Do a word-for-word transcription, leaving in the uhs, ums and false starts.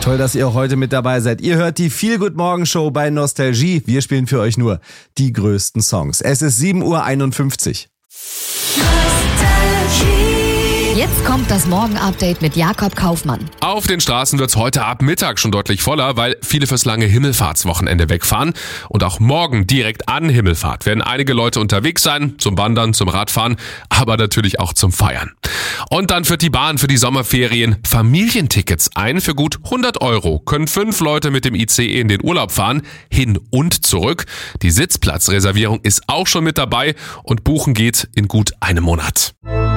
Toll, dass ihr auch heute mit dabei seid. Ihr hört die Feel Good Morgen Show bei Nostalgie. Wir spielen für euch nur die größten Songs. Es ist sieben Uhr einundfünfzig. Jetzt kommt das Morgen-Update mit Jakob Kaufmann. Auf den Straßen wird's heute ab Mittag schon deutlich voller, weil viele fürs lange Himmelfahrtswochenende wegfahren. Und auch morgen direkt an Himmelfahrt werden einige Leute unterwegs sein, zum Wandern, zum Radfahren, aber natürlich auch zum Feiern. Und dann führt die Bahn für die Sommerferien Familientickets ein. Für gut hundert Euro können fünf Leute mit dem I C E in den Urlaub fahren, hin und zurück. Die Sitzplatzreservierung ist auch schon mit dabei und buchen geht in gut einem Monat.